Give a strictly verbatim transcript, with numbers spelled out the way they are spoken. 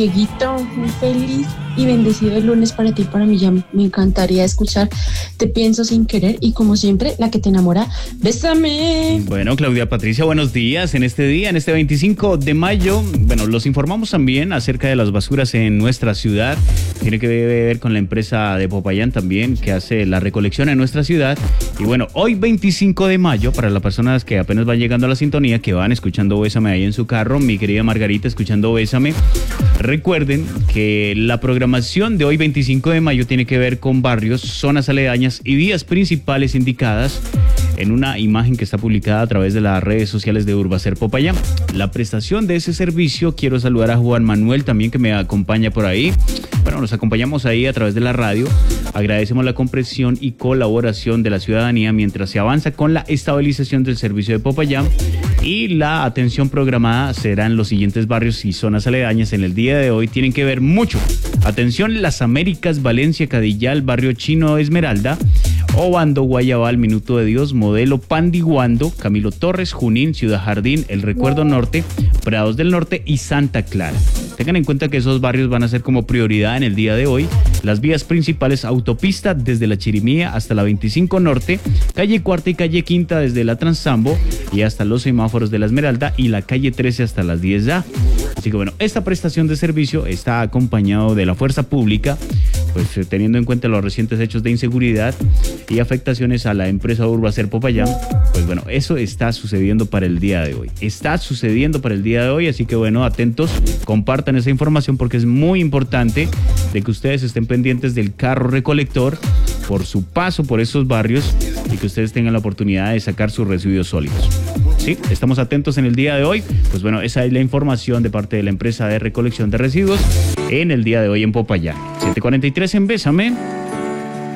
Dieguito, muy feliz y bendecido el lunes para ti y para mí. Ya me encantaría escuchar Te pienso sin querer y como siempre, la que te enamora, bésame. Bueno, Claudia Patricia, buenos días. En este día, en este veinticinco de mayo, bueno, los informamos también acerca de las basuras en nuestra ciudad. Tiene que ver con la empresa de Popayán también, que hace la recolección en nuestra ciudad. Y bueno, hoy veinticinco de mayo, para las personas que apenas van llegando a la sintonía, que van escuchando Bésame ahí en su carro, mi querida Margarita escuchando Bésame, recuerden que la programación de hoy veinticinco de mayo tiene que ver con barrios, zonas aledañas y vías principales indicadas en una imagen que está publicada a través de las redes sociales de Urbacer Popayán. La prestación de ese servicio, quiero saludar a Juan Manuel también, que me acompaña por ahí. Bueno, nos acompañamos ahí a través de la radio. Agradecemos la comprensión y colaboración de la ciudadanía mientras se avanza con la estabilización del servicio de Popayán, y la atención programada será en los siguientes barrios y zonas aledañas en el día de hoy. Tienen que ver mucho. Atención, Las Américas, Valencia, Cadillal, Barrio Chino, Esmeralda, Obando, Guayabal, Minuto de Dios, Modelo, Pandiguando, Camilo Torres, Junín, Ciudad Jardín, El Recuerdo Norte, Prados del Norte y Santa Clara. Tengan en cuenta que esos barrios van a ser como prioridad en el día de hoy. Las vías principales: autopista desde la Chirimía hasta la veinticinco Norte, calle Cuarta y calle Quinta desde la Transambo y hasta los semáforos de la Esmeralda, y la calle trece hasta las diez A. Así que bueno, esta prestación de servicio está acompañado de la fuerza pública, pues teniendo en cuenta los recientes hechos de inseguridad y afectaciones a la empresa Urbacer Popayán. Pues bueno, eso está sucediendo para el día de hoy. Está sucediendo para el día de hoy, así que bueno, atentos, compartan esa información porque es muy importante de que ustedes estén pendientes del carro recolector por su paso por esos barrios y que ustedes tengan la oportunidad de sacar sus residuos sólidos. Sí, estamos atentos en el día de hoy. Pues bueno, esa es la información de parte de la empresa de recolección de residuos en el día de hoy en Popayán. siete cuarenta y tres en Bésame.